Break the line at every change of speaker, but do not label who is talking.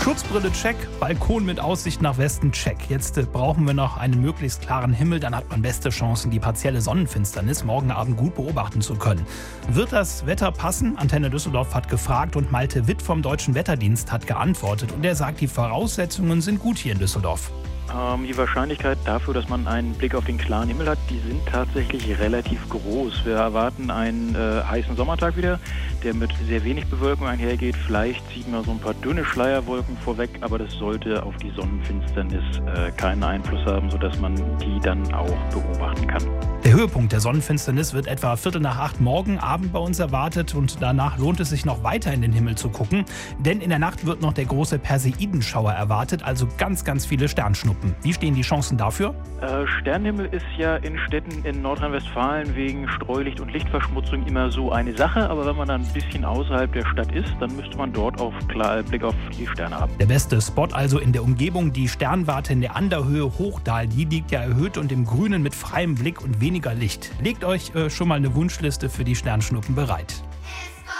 Schutzbrille check, Balkon mit Aussicht nach Westen check. Jetzt brauchen wir noch einen möglichst klaren Himmel, dann hat man beste Chancen, die partielle Sonnenfinsternis morgen Abend gut beobachten zu können. Wird das Wetter passen? Antenne Düsseldorf hat gefragt und Malte Witt vom Deutschen Wetterdienst hat geantwortet. Und er sagt, die Voraussetzungen sind gut hier in Düsseldorf.
Die Wahrscheinlichkeit dafür, dass man einen Blick auf den klaren Himmel hat, die sind tatsächlich relativ groß. Wir erwarten einen heißen Sommertag wieder, der mit sehr wenig Bewölkung einhergeht. Vielleicht ziehen wir so ein paar dünne Schleierwolken vorweg, aber das sollte auf die Sonnenfinsternis keinen Einfluss haben, sodass man die dann auch beobachten kann.
Der Höhepunkt der Sonnenfinsternis wird etwa 7:45 morgen Abend bei uns erwartet und danach lohnt es sich noch weiter in den Himmel zu gucken, denn in der Nacht wird noch der große Perseidenschauer erwartet, also ganz, ganz viele Sternschnuppen. Wie stehen die Chancen dafür?
Sternenhimmel ist ja in Städten in Nordrhein-Westfalen wegen Streulicht und Lichtverschmutzung immer so eine Sache, aber wenn man dann ein bisschen außerhalb der Stadt ist, dann müsste man dort auch klar Blick auf die Sterne haben.
Der beste Spot also in der Umgebung, die Sternwarte in der Anderhöhe Hochdahl, die liegt ja erhöht und im Grünen mit freiem Blick und weniger Licht. Legt euch schon mal eine Wunschliste für die Sternschnuppen bereit.